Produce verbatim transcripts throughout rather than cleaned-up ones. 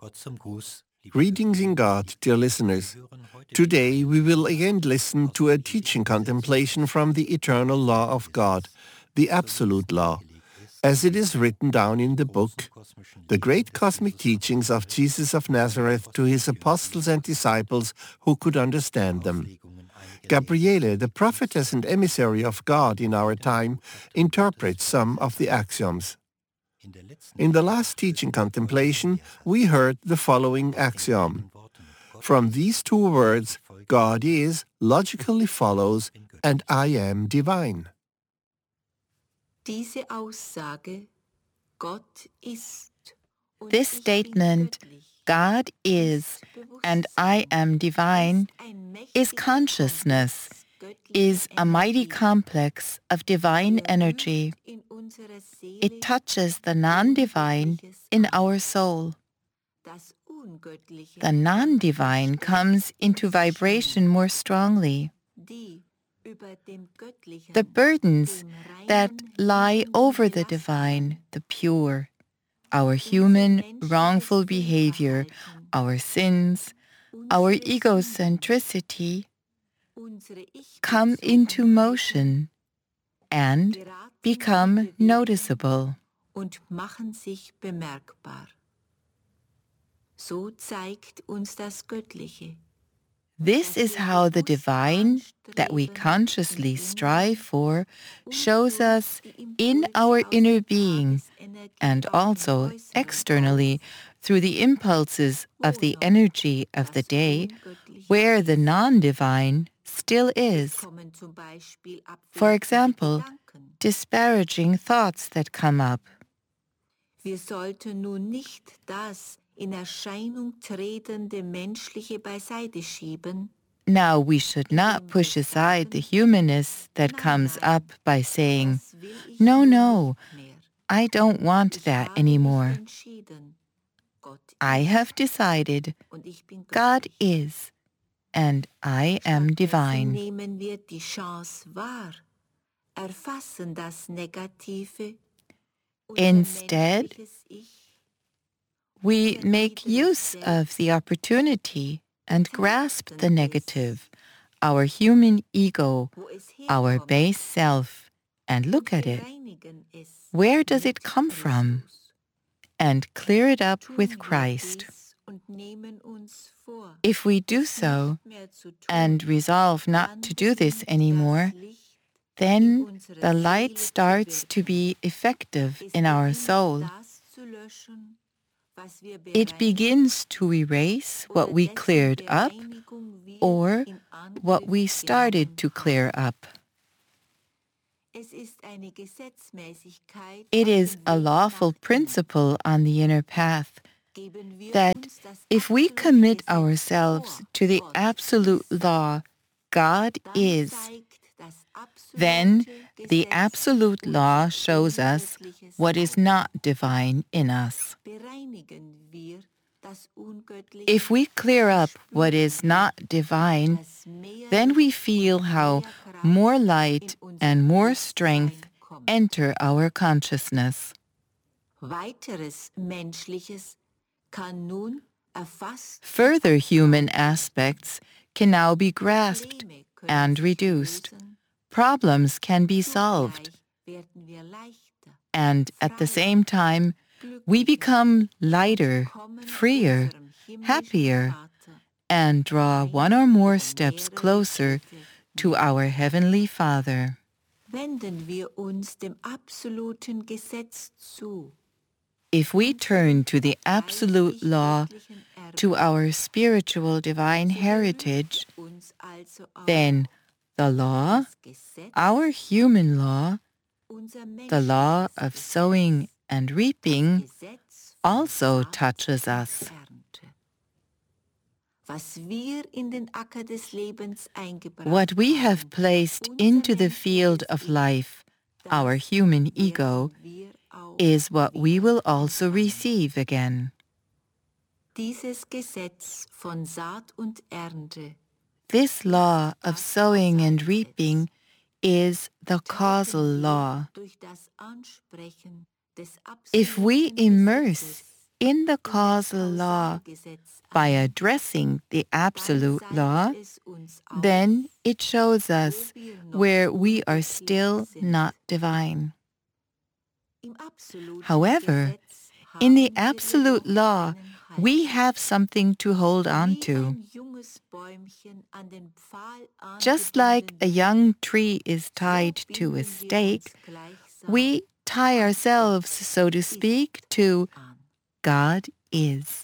Greetings in God, dear listeners. Today we will again listen to a teaching contemplation from the eternal law of God, the absolute law, as it is written down in the book, The Great Cosmic Teachings of Jesus of Nazareth to His Apostles and Disciples who could understand them. Gabriele, the prophetess and emissary of God in our time, interprets some of the axioms. In the last teaching contemplation, we heard the following axiom. From these two words, God is logically follows, and I am divine. Diese Aussage, Gott ist. This statement, God is and I am divine, is consciousness, is a mighty complex of divine energy. It touches the non-divine in our soul. The non-divine comes into vibration more strongly. The burdens that lie over the divine, the pure, our human wrongful behavior, our sins, our egocentricity, come into motion and become noticeable. Und machen sich bemerkbar. So zeigt uns das Göttliche. This is how the divine that we consciously strive for shows us in our inner being and also externally through the impulses of the energy of the day where the non-divine still is. For example, disparaging thoughts that come up. Wir sollten nun nicht das in Erscheinung tretende Menschliche beiseite schieben. Now we should not push aside the humanness that comes up by saying, no, no, I don't want that anymore. I have decided God is, and I am divine. Nehmen wir die Chance wahr, erfassen das Negative. Instead, we make use of the opportunity and grasp the negative, our human ego, our base self, and look at it. Where does it come from? And clear it up with Christ. If we do so, and resolve not to do this anymore, then the light starts to be effective in our soul. It begins to erase what we cleared up or what we started to clear up. It is a lawful principle on the inner path that if we commit ourselves to the absolute law, God is, then the absolute law shows us what is not divine in us. If we clear up what is not divine, then we feel how more light and more strength enter our consciousness. Further human aspects can now be grasped and reduced. Problems can be solved. And at the same time, we become lighter, freer, happier, and draw one or more steps closer to our Heavenly Father. If we turn to the absolute law, to our spiritual divine heritage, then the law, our human law, the law of sowing and reaping, also touches us. What we have placed into the field of life, our human ego, is what we will also receive again. This law of sowing and reaping is the causal law. If we immerse in the causal law by addressing the absolute law, then it shows us where we are still not divine. However, in the absolute law, we have something to hold on to. Just like a young tree is tied to a stake, we tie ourselves, so to speak, to God is.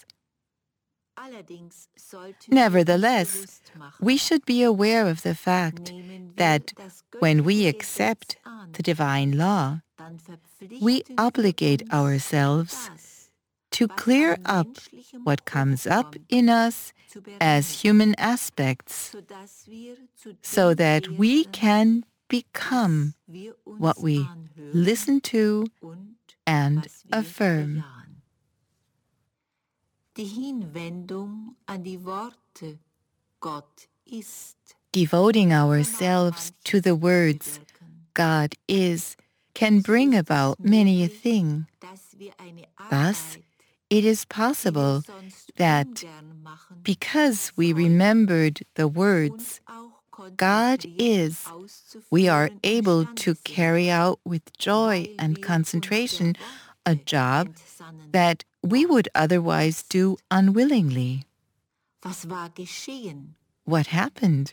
Nevertheless, we should be aware of the fact that when we accept the divine law, we obligate ourselves to clear up what comes up in us as human aspects, so that we can become what we listen to and affirm. Devoting ourselves to the words God is can bring about many a thing. Thus, it is possible that because we remembered the words God is, we are able to carry out with joy and concentration a job that we would otherwise do unwillingly. What happened?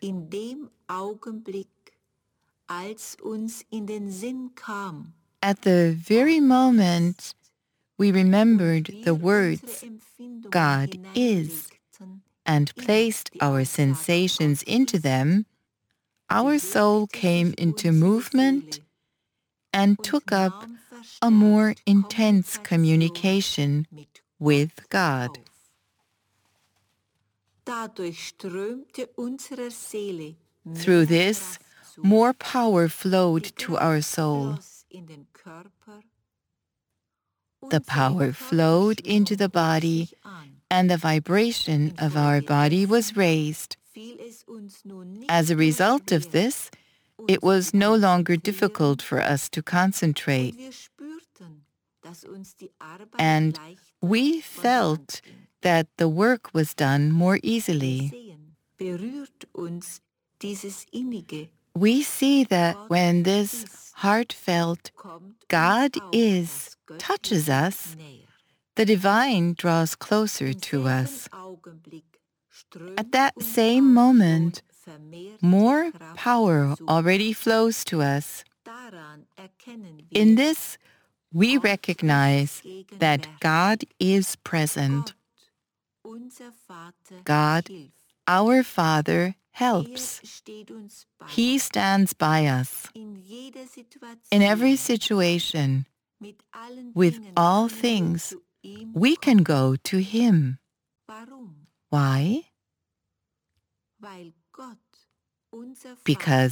At the very moment we remembered the words God is and placed our sensations into them, our soul came into movement and took up a more intense communication with God. Through this, more power flowed to our soul. The power flowed into the body, and the vibration of our body was raised. As a result of this, it was no longer difficult for us to concentrate, and we felt that the work was done more easily. We see that when this heartfelt God is touches us, the divine draws closer to us. At that same moment, more power already flows to us. In this, we recognize that God is present. God, our Father, helps. He stands by us. In every situation, with all things, we can go to Him. Why? Because